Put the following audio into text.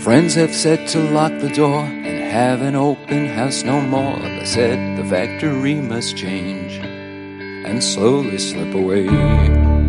Friends have said to lock the door and have an open house no more. They said the factory must change and slowly slip away.